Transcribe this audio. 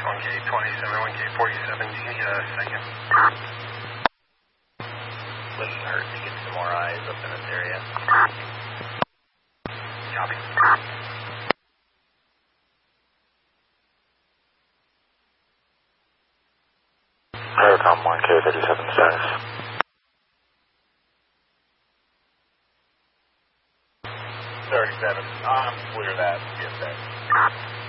1K27, 1K47, do you need a second? Wouldn't hurt to get some more eyes up in this area. Copy. Aircom 1K37 status. 37. Clear that. Get that.